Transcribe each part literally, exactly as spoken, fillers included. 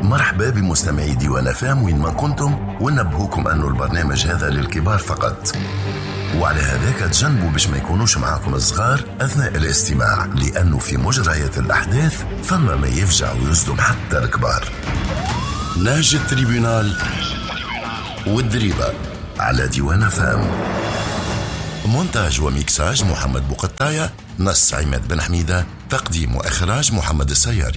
مرحبا بمستمعي ديوان فام وين ما كنتم، ونبهوكم أنه البرنامج هذا للكبار فقط، وعلى هذاك تجنبوا باش ما يكونوش معاكم الصغار أثناء الاستماع، لأنه في مجريات الأحداث فما ما يفجع ويصدم حتى الكبار. نهج التريبيونال والدريبة على ديوان فام. مونتاج وميكساج محمد بوقطاية، نص عماد بن حميدة، تقديم وإخراج محمد السياري.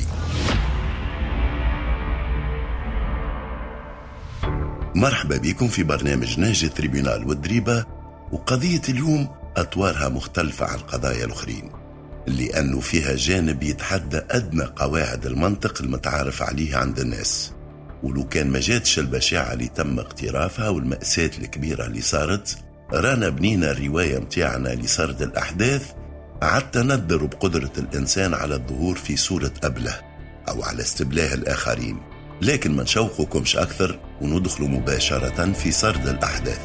مرحبا بكم في برنامج نهج التريبيونال والدريبة، وقضية اليوم أطوارها مختلفة عن القضايا الأخرين، لأنه فيها جانب يتحدى أدنى قواعد المنطق المتعارف عليه عند الناس. ولو كان ما جاتش البشاعة اللي تم اقترافها والمأساة الكبيرة اللي صارت، رانا بنينا الرواية متاعنا لسرد الأحداث حتى ندر بقدرة الإنسان على الظهور في صورة أبله أو على استبلاه الآخرين. لكن ما نشوقكمش أكثر وندخل مباشرة في سرد الأحداث.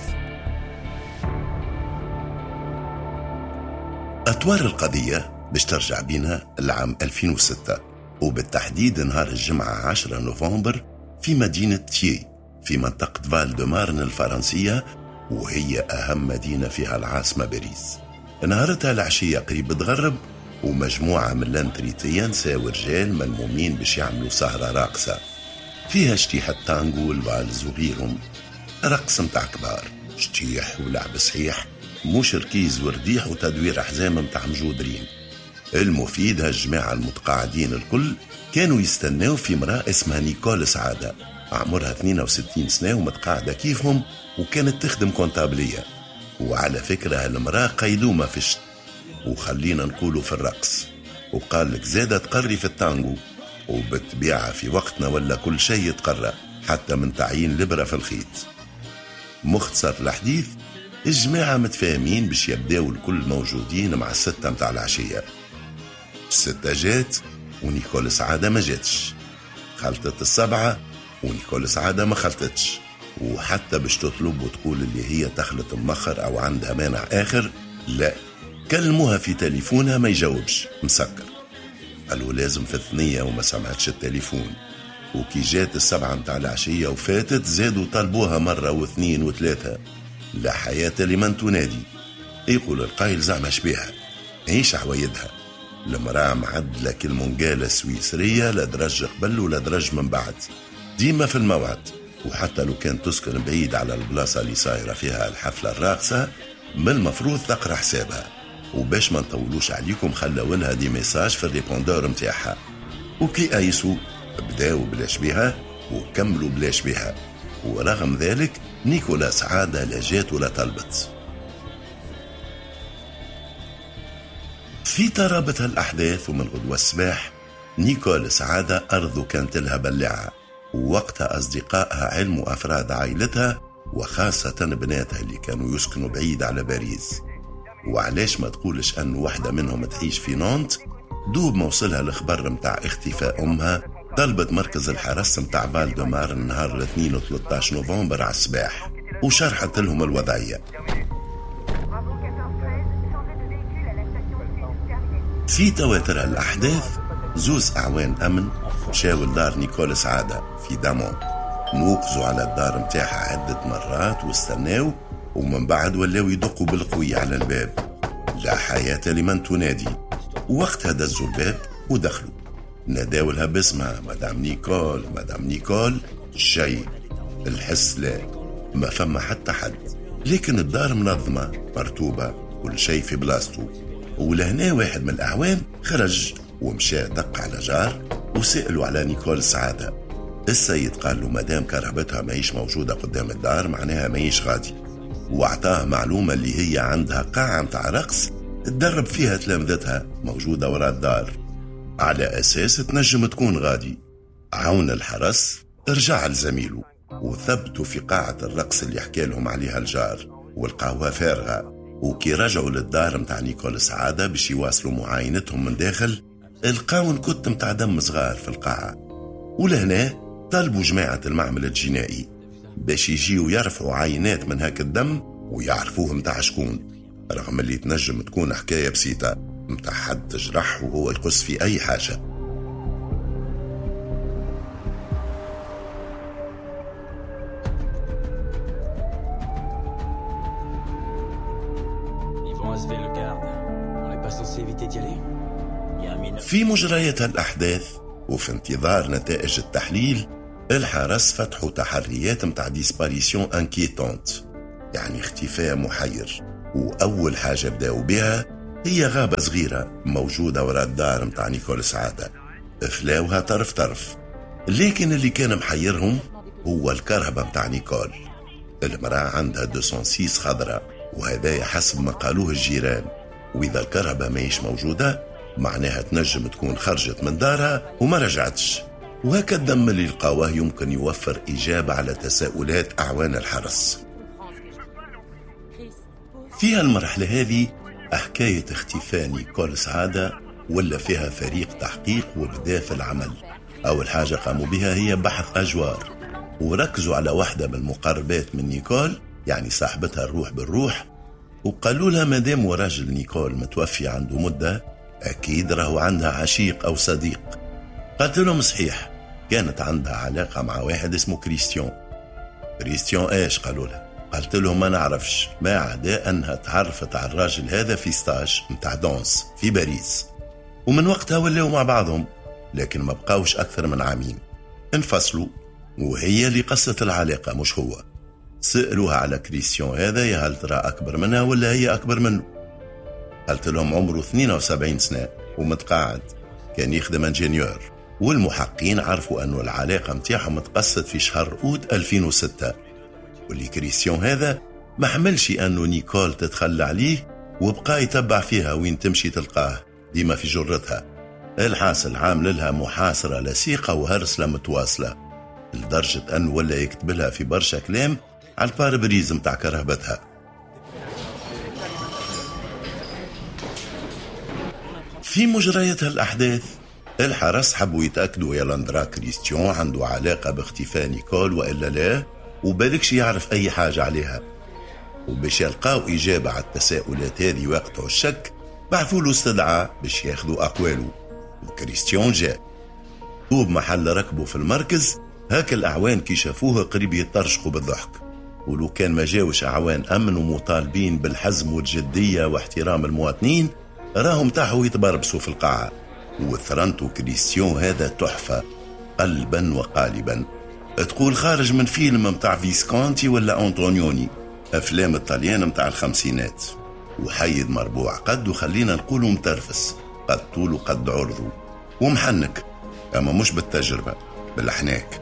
أطوار القضية باش ترجع بينا العام ألفين وستة، وبالتحديد نهار الجمعة عشرة نوفمبر في مدينة تيي في منطقة فال دو مارن الفرنسية، وهي أهم مدينة فيها العاصمة باريس. نهارتها العشية قريب تغرب، ومجموعة من الانتريتيان ساو رجال ملمومين باش يعملوا سهرة راقصة فيها شتيحة تانجو والفالز وغيرهم، رقص متاع كبار، شتيح ولعب صحيح، مش ركيز ورديح وتدوير أحزام متاع مجودرين. المفيد هالجماعة المتقاعدين الكل كانوا يستناو في امرأة اسمها نيكول سعادة، عمرها اثنين وستين سنة ومتقاعدة كيفهم، وكانت تخدم كونتابلية. وعلى فكرة هالمرأة قيدومة في الشت، وخلينا نقولوا في الرقص، وقال لك زادة تقري في التانجو، وبالطبيعة في وقتنا ولا كل شيء يتقرأ حتى من تعيين لبرة في الخيط. مختصر الحديث، الجماعة متفاهمين باش يبداو الكل موجودين مع الستة متاع العشية. الستة جات ونيكول سعادة ما جاتش، خلطت السبعة ونيكول سعادة ما خلطتش، وحتى باش تطلب وتقول اللي هي تخلط مخر أو عندها مانع آخر، لا، كلموها في تليفونها ما يجاوبش مسكر. قالوا لازم في الثنية وما سمعتش التليفون. وكي جات السبعة متاع العشية وفاتت زادوا طلبوها مرة واثنين وثلاثة، لا حياة لمن تنادي. يقول القائل زعما شبيها عيش عوايدها، المرأة معدلة كالمنجالة سويسرية، لا درج قبل ولا درج من بعد، ديما في الموعد. وحتى لو كان تسكن بعيد على البلاصة اللي صايرة فيها الحفلة الراقصة، من المفروض تقرأ حسابها. وباش ما نطولوش عليكم خلوا لها دي ميساج في الريبوندور متاعها، وكي ايسو بداو بلاش بها وكملوا بلاش بها. ورغم ذلك نيكولا سعادة لا جات ولا طلبت. في ترابط الأحداث ومن غدوة الصباح، نيكول سعادة أرضو كانت لها بلعة، ووقتها أصدقائها علموا أفراد عائلتها وخاصة بناتها اللي كانوا يسكنوا بعيد على باريس. وعلاش ما تقولش أن واحدة منهم تعيش في نونت، دوب ما وصلها الخبر متاع اختفاء أمها، طلبت مركز الحرس متاع فال دو مارن نهار الاثنين وثلاثة عشر نوفمبر على الصباح، وشرحت لهم الوضعية. في تواتر الأحداث، زوز أعوان أمن مشاو لدار نيكول سعادة في دامون، نوقزوا على الدار متاعها عدة مرات واستناو، ومن بعد ولاو يدقوا بالقوي على الباب، لا حياة لمن تنادي. ووقتها دزوا الباب ودخلوا، ناداو لها باسمها مدام نيكول مدام نيكول، شيء الحس لا، ما فما حتى حد. لكن الدار منظمة مرتوبة كل شيء في بلاصتو. ولهنا واحد من الأعوان خرج ومشى دق على جار وسألوا على نيكول سعادة. السيد قال له مدام كرهبتها ماهيش موجودة قدام الدار معناها ماهيش غادي، واعطاه معلومة اللي هي عندها قاعة متاع رقص تدرب فيها تلامذتها موجودة وراء الدار، على أساس تنجم تكون غادي. عون الحرس رجع لزميله وثبتوا في قاعة الرقص اللي حكى لهم عليها الجار، والقهوة فارغة. وكي رجعوا للدار متاع نيكول سعادة باش يواصلوا معاينتهم من داخل، القاون كت متاع دم صغار في القاعة. ولهنا طلبوا جماعة المعمل الجنائي باش يجيوا يرفعوا عينات من هاك الدم ويعرفوه متاع شكون، رغم اللي تنجم تكون حكاية بسيطة متاع حد تجرح وهو يقص في أي حاجة. في تواتر الأحداث، زوز أعوان أمن مشاو لدار نيكول سعادة في دامون، نوقزوا على الدار متاعها عدة مرات واستناو، ومن بعد ولاو يدقوا بالقوي على الباب، لا حياة لمن تنادي. في ترابط الأحداث، ومن غدوة الصباح، نيكول سعادة أرضو كانت لها بلعة، ووقتها أصدقائها علموا أفراد عائلتها وخاصة بناتها اللي كانوا يسكنوا بعيد على باريس. وعلاش ما تقولش أن واحدة منهم تعيش في نونت، دوب ما وصلها الخبر متاع اختفاء أمها، طلبت مركز الحرس متاع فال دو مارن نهار الاثنين وثلاثة عشر نوفمبر على الصباح. وشرحت لهم الوضعية. في مجريات الأحداث وفي انتظار نتائج التحليل، الحرس فتحوا تحريات متاع ديسباريسيون انكيتونت، يعني اختفاء محير. وأول حاجة بداوا بها هي غابة صغيرة موجودة وراء الدار متاع نيكول سعادة، فلاوها طرف طرف. لكن اللي كان محيرهم هو الكرهبة متاع نيكول. المرأة عندها مئتين وستة خضراء، وهذا حسب ما قالوه الجيران. وإذا الكرهبة ماهيش موجودة معناها تنجم تكون خرجت من دارها وما رجعتش. وهكا الدم اللي لقاوه يمكن يوفر إجابة على تساؤلات أعوان الحرس. فيها المرحلة هذه حكاية اختفاء نيكول سعادة ولا فيها فريق تحقيق وبدأ في العمل. أول حاجة قاموا بها هي بحث أجوار، وركزوا على واحدة من المقربات من نيكول، يعني صاحبتها الروح بالروح، وقالوا لها مادام وراجل نيكول متوفي عنده مدة أكيد راهو عندها عشيق أو صديق. قالت لهم صحيح، كانت عندها علاقة مع واحد اسمه كريستيان. كريستيان ايش؟ قالوا لها. قالت لهم ما نعرفش، ما عدا أنها تعرفت على الراجل هذا في ستاج متاع دانس في باريس، ومن وقتها ولاو مع بعضهم، لكن ما بقاوش أكثر من عامين. انفصلوا وهي اللي قصت العلاقة مش هو. سألوها على كريستيان هذا، يا هل ترى أكبر منها ولا هي أكبر منه؟ قالت لهم عمره اثنين وسبعين سنة ومتقاعد، كان يخدم انجينيور. والمحققين عرفوا أنه العلاقة متاعهم تقصت في شهر أوت ألفين وستة، واللي كريستيان هذا ما حملش أنه نيكول تتخلى عليه، وبقى يتبع فيها وين تمشي تلقاه ديما في جرتها. الحاصل عامل لها محاصرة لسيقة وهرسلة متواصلة، لدرجة أنه ولا يكتب لها في برشا كلام على الباربريز متاع كرهبتها. في مجريات الأحداث الحرس حبوا يتأكدوا يا لاندرا كريستيان عنده علاقة باختفاء نيكول وإلا لا، وبالكش يعرف أي حاجة عليها. وباش يلقاو إجابة على التساؤلات هذه ويقطعوا الشك، بعثوا له استدعاء باش ياخذوا أقواله. وكريستيان جاء طوب محل ركبه في المركز. هاك الأعوان كي شافوه قريب يترشقوا بالضحك، ولو كان ما جاوش أعوان أمن ومطالبين بالحزم والجدية واحترام المواطنين راهم تاحوا يتبربسوا في القاعة. وثرنتو كريستيان هذا تحفة قلبا وقالبا، تقول خارج من فيلم متاع فيسكونتي ولا أنطونيوني، أفلام الطليان متاع الخمسينات. وحيد مربوع قد وخلينا نقولوا مترفس، قد طول وقد عرضه ومحنك، أما مش بالتجربة بالحناك.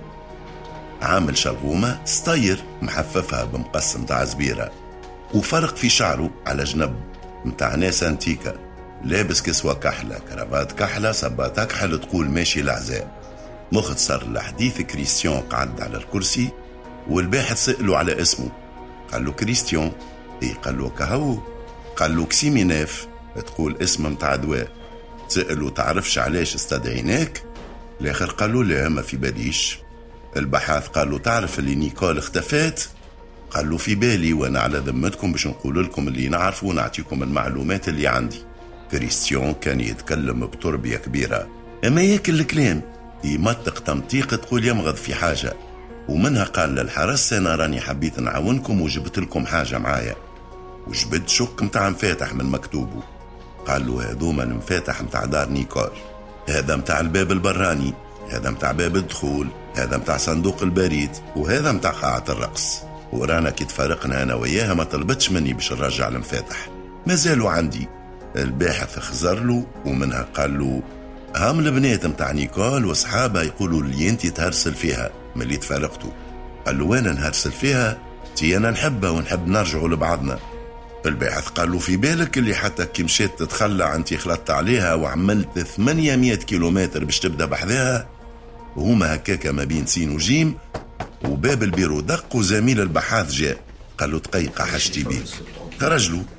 عامل شلغومة ستاير محففها بمقص متاع زبيرة، وفرق في شعره على جنب متاع ناس انتيكا. لابس كسوة كحلة، كرافات كحلة، صباط كحل، تقول ماشي العزاء. مختصر الحديث كريستيان قعد على الكرسي، والباحث سأله على اسمه. قال له كريستيان. ايه؟ قال له كهو. قال له كسيميناف، تقول اسم متاع دواء. سأله تعرفش علاش استدعيناك؟ الاخر قال له لا ما في باليش. البحث قال له تعرف اللي نيكول اختفت؟ قال له في بالي، وانا على ذمتكم باش نقول لكم اللي نعرفه ونعطيكم المعلومات اللي عندي. كريستيان كان يتكلم بتربية كبيرة، اما ياكل الكلام يمطق تمطيق تقول يمغض في حاجة. ومنها قال للحرس انا راني حبيت نعاونكم وجبت لكم حاجة معايا، وجبت شك متاع مفاتح من مكتوبه. قال له هذوما المفاتح متاع دار نيكول، هذا متاع الباب البراني، هذا متاع باب الدخول، هذا متاع صندوق البريد، وهذا متاع قاعة الرقص. ورانا كي تفارقنا انا وياها ما طلبتش مني باش نرجع المفاتح، ما زالوا عندي. الباحث خزر له، ومنها قال له هم البنات متاع نيكول وصحابها يقولوا اللي انت تهرسل فيها ملي تفارقتوا. قال له وانا نهرسل فيها؟ تي انا نحبها ونحب نرجعوا لبعضنا. الباحث قال له في بالك اللي حتى كي مشيت تتخلى انت خلطت عليها وعملت ثمانمائة كيلومتر باش تبدا بحذاها؟ وهما هكاكا ما بين سين وجيم. وباب البيرو دق وزميل البحاث جاء، قال له دقيقة حشتي بيه. خرج له.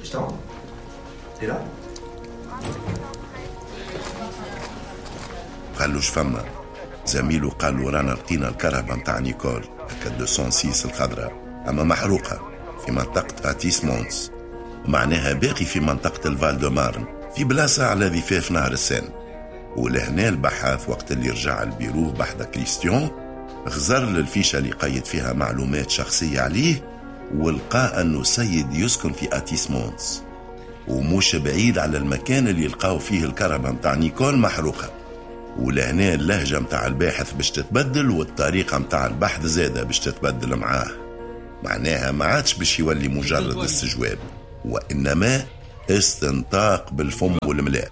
قال له شفما؟ زميله قال له رانا لقينا الكرهبة متاع نيكول هكا مئتين وستة الخضراء، اما محروقة في منطقة اتيس مونس، معناها باقي في منطقة الفال دو مارن في بلاصة على ضفاف نهر السين. ولهنا البحاث وقت اللي رجع البيروه بحث كريستيان غزر للفيشة اللي قيد فيها معلومات شخصية عليه، ولقى أنه سيد يسكن في أتيس مونس. ومش بعيد على المكان اللي يلقاو فيه الكرهبة متاع نيكول محروقة. ولهنا اللهجة متاع الباحث باش تتبدل، والطريقة متاع البحث زادة باش تتبدل معاه. معناها ما عادش باش يولي مجرد استجواب، وإنما استنطاق بالفم والملاء.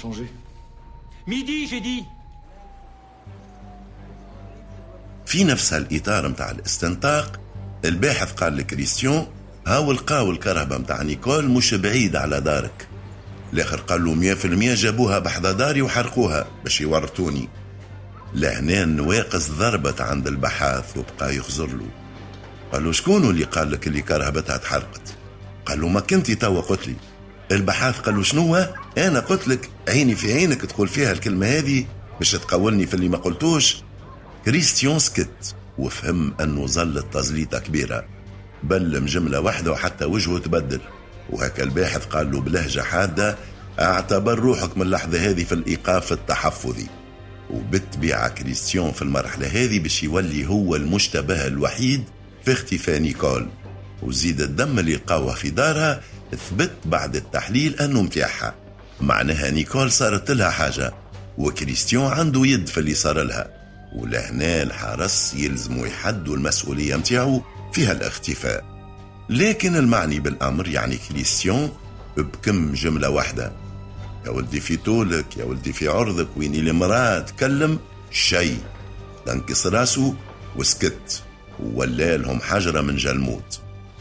في نفس الإطار متاع الاستنطاق، الباحث قال لكريستيان: هاو لقاو الكرهبة متاع نيكول مش بعيد على دارك. الاخر قال له مية في المية جابوها بحذا داري وحرقوها باش يورطوني. لهنا النواقص ضربت عند البحاث وبقى يخزر له. قال له: شكون اللي قال لك اللي كرهبتها تحرقت؟ قال له: ما كنتي توا قلت لي. البحاث قال له: شنو؟ انا قلت لك عيني في عينك تقول فيها الكلمة هذه باش تقولني في اللي ما قلتوش. كريستيان سكت وفهم انه ظلت تزليطة كبيرة، بلم جملة واحدة وحتى وجهه تبدل. وهكا الباحث قال له بلهجة حادة: اعتبر روحك من اللحظة هذه في الإيقاف التحفظي. وبالطبيعة كريستيان في المرحلة هذه باش يولي هو المشتبه الوحيد في اختفاء نيكول. وزيد الدم اللي لقاوه في دارها ثبت بعد التحليل أنه متاعها، معناها نيكول صارت لها حاجة، وكريستيان عنده يد في اللي صار لها. ولهنا الحرس يلزموا يحدوا المسؤولية متاعه فيها الاختفاء. لكن المعني بالأمر يعني كريستيان بكم جملة واحدة: يا ولدي في طولك، يا ولدي في عرضك، ويني المرأة تكلم شيء. تنكس راسه وسكت، وولا لهم حجرة من جلموت.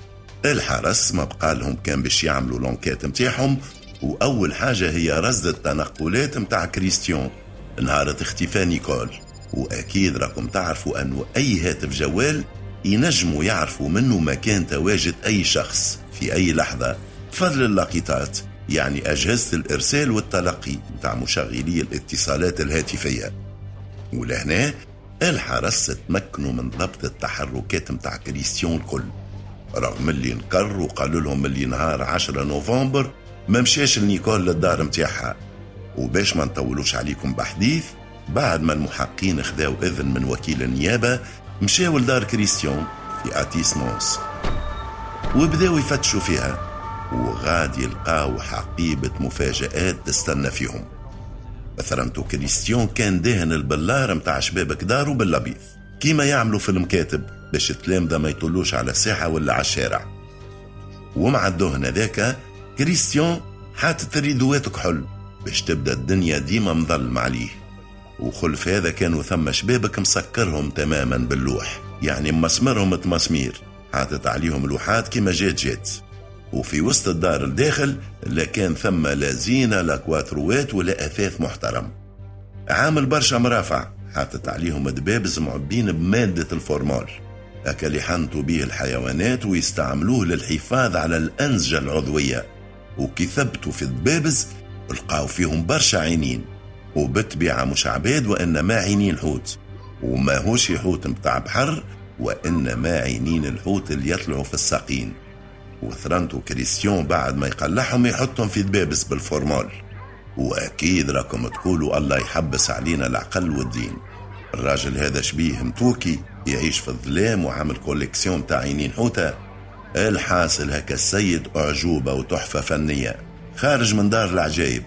الحرس ما بقى لهم كان باش يعملوا لونكات متاعهم، وأول حاجة هي رصد التنقلات متاع كريستيان نهار اختفاء نيكول. وأكيد راكم تعرفوا أنه أي هاتف جوال ينجموا يعرفوا منه مكان تواجد أي شخص في أي لحظة، فضل اللاقطات يعني أجهزة الإرسال والتلقي متاع مشغلي الاتصالات الهاتفية. ولهنا الحرس تمكنوا من ضبط التحركات متاع كريستيان الكل، رغم اللي نكر وقالوا لهم اللي نهار عشرة نوفمبر ما مشاش لنيكول للدار متاعها. وباش ما نطولوش عليكم بحديث، بعد ما المحققين خذاو إذن من وكيل النيابة مشاو لدار كريستيان في آتيس مونس وبداو يفتشوا فيها، وغادي يلقاو حقيبة مفاجآت تستنى فيهم. مثلا تو كريستيان كان دهن البلار متاع شبابك دارو باللبيض كيما يعملوا في المكاتب باش التلامذة ما يطلوش على الساحة ولا على الشارع. ومع الدهن ذاك كريستيان حاطط ريدوات كحل باش تبدا الدنيا ديما مظلم عليه. وخلف هذا كانوا ثم شبابك مسكرهم تماما باللوح، يعني مسمرهم تمسمير، حاطط عليهم لوحات كيما جات جات. وفي وسط الدار الداخل لا كان ثم لا زينة لا كواتروات ولا أثاث محترم. عامل برشا مرافع حاطط عليهم دبابز معبين بمادة الفورمال، هكا اللي حنطوا به الحيوانات ويستعملوه للحفاظ على الأنسجة العضوية. وكي ثبتوا في الدبابز لقاو فيهم برشا عينين، وبالطبيعة مش عباد وإنما عينين حوت، وما هوش حوت متاع بحر وإنما عينين الحوت اللي يطلعوا في الساقين. وثرنتو كريستيان بعد ما يقلعهم يحطهم في دبابس بالفورمال. وأكيد راكم تقولوا الله يحبس علينا العقل والدين، الراجل هذا شبيه متوكي يعيش في الظلام وعمل كوليكسيون تاع عينين حوتة. الحاصل هكا السيد أعجوبة وتحفة فنية خارج من دار العجائب.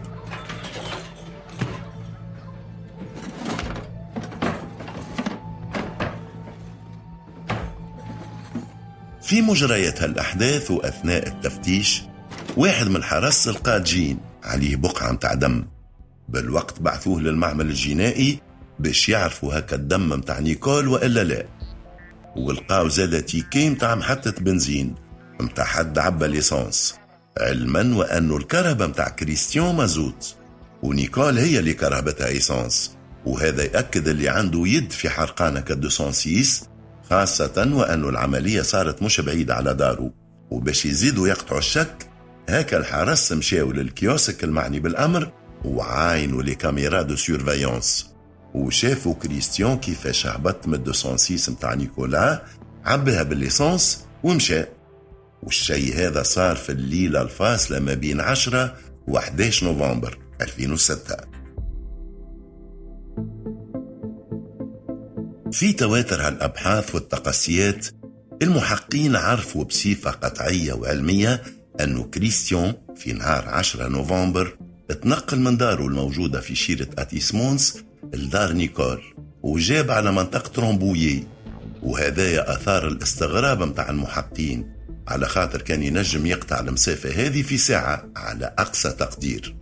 في مجريات هالأحداث وأثناء التفتيش واحد من الحرس لقى جين عليه بقعة متاع دم. بالوقت بعثوه للمعمل الجنائي باش يعرفوا هكا الدم متاع نيكول وإلا لا. ولقاو زادة تيكي متاع محطة بنزين متاع حد عبا ليسانس، علما وأنه الكرهبة متاع كريستيان مازوت ونيكول هي اللي كرهبتها ايسانس. وهذا يأكد اللي عنده يد في حرقانة كدوسان سيس، خاصة وأنه العملية صارت مش بعيدة على داره. وباش يزيدوا يقطعوا الشك هكا الحرس مشاو للكيوسك المعني بالأمر وعاينوا لي كاميرا دو سيرفايونس، وشافوا كريستيان كيفاش هبط من الدوسان سيس متاع نيكولا عبها بالليسانس ومشى. والشي هذا صار في الليلة الفاصلة ما بين عشرة و أحد عشر نوفمبر ألفين وستة. في تواتر هالأبحاث والتقصيات المحققين عرفوا بصفة قطعية وعلمية أنه كريستيان في نهار عشرة نوفمبر اتنقل من داره الموجودة في شيرة أتيسمونس لدار نيكول، وجاب على منطقة رومبويي. وهذا أثار الاستغراب متاع المحققين، على خاطر كان ينجم يقطع المسافة هذه في ساعة على أقصى تقدير.